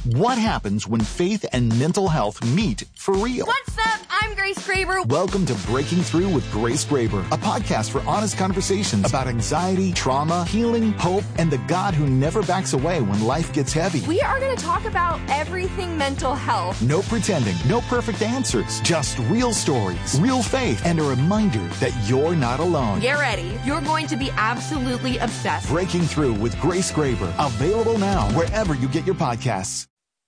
What happens when faith and mental health meet for real? What's up? I'm Grace Graber. Welcome to Breaking Through with Grace Graber, a podcast for honest conversations about anxiety, trauma, healing, hope, and the God who never backs away when life gets heavy. We are going to talk about everything mental health. No pretending, no perfect answers, just real stories, real faith, and a reminder that you're not alone. Get ready. You're going to be absolutely obsessed. Breaking Through with Grace Graber, available now wherever you get your podcasts.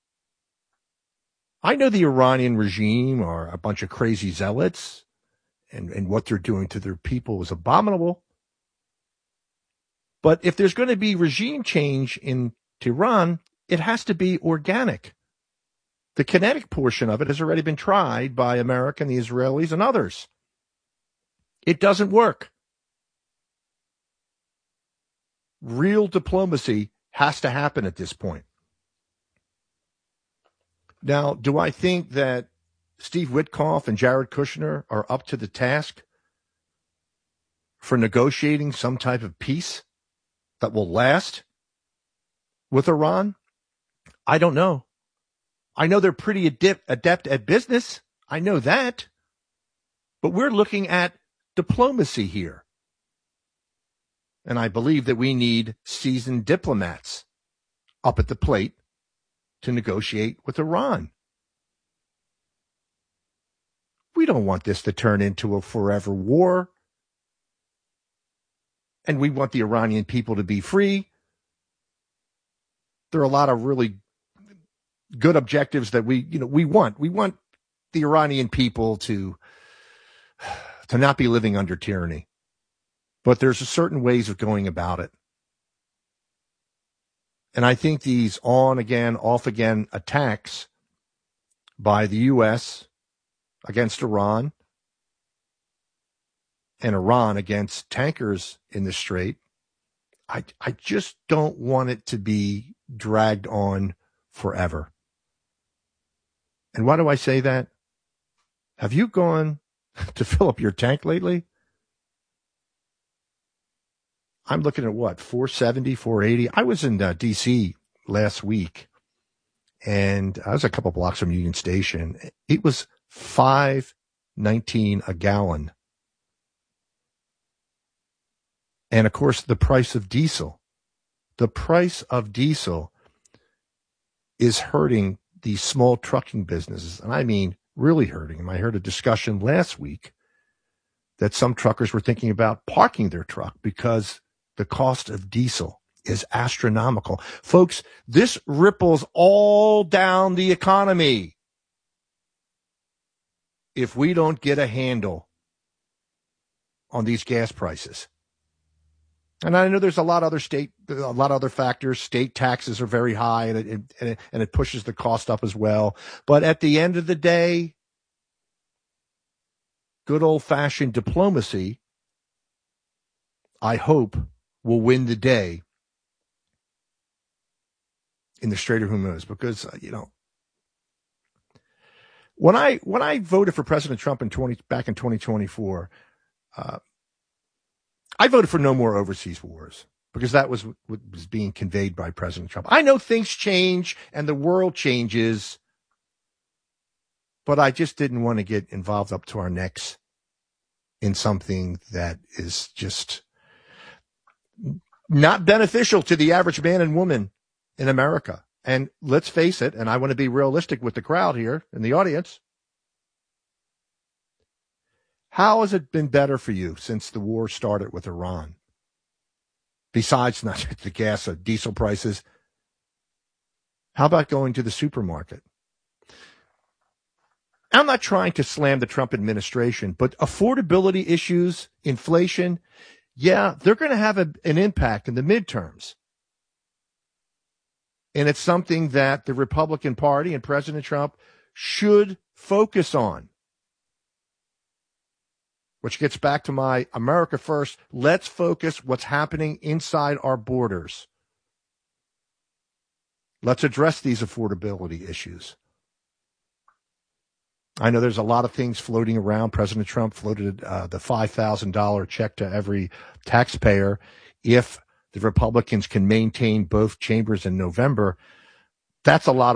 I know the Iranian regime are a bunch of crazy zealots, and what they're doing to their people is abominable. But if there's going to be regime change in Tehran, it has to be organic. The kinetic portion of it has already been tried by America and the Israelis and others. It doesn't work. Real diplomacy has to happen at this point. Now, do I think that Steve Witkoff and Jared Kushner are up to the task for negotiating some type of peace that will last with Iran? I don't know. I know they're pretty adept at business. I know that. But we're looking at diplomacy here. And I believe that we need seasoned diplomats up at the plate to negotiate with Iran. We don't want this to turn into a forever war. And we want the Iranian people to be free. There are a lot of really good objectives that we want. We want the Iranian people to not be living under tyranny. But there's a certain ways of going about it. And I think these on-again, off-again attacks by the U.S. against Iran and Iran against tankers in the Strait, I just don't want it to be dragged on forever. And why do I say that? Have you gone to fill up your tank lately? I'm looking at what, 470, 480? I was in D.C. last week, and I was a couple blocks from Union Station. It was $5.19 a gallon. And, of course, the price of diesel. The price of diesel is hurting these small trucking businesses, and I mean really hurting them. I heard a discussion last week that some truckers were thinking about parking their truck because the cost of diesel is astronomical. Folks, this ripples all down the economy if we don't get a handle on these gas prices. And I know there's a lot of other factors. State taxes are very high, and it pushes the cost up as well. But at the end of the day, good old-fashioned diplomacy, I hope, will win the day in the Strait of Hormuz, because when I voted for President Trump back in 2024, I voted for no more overseas wars, because that was what was being conveyed by President Trump. I know things change and the world changes, but I just didn't want to get involved up to our necks in something that is just not beneficial to the average man and woman in America. And let's face it, and I want to be realistic with the crowd here in the audience. How has it been better for you since the war started with Iran? Besides not the gas or diesel prices, how about going to the supermarket? I'm not trying to slam the Trump administration, but affordability issues, inflation, yeah, they're going to have an impact in the midterms. And it's something that the Republican Party and President Trump should focus on. Which gets back to my America First. Let's focus what's happening inside our borders. Let's address these affordability issues. I know there's a lot of things floating around. President Trump floated the $5,000 check to every taxpayer if the Republicans can maintain both chambers in November. That's a lot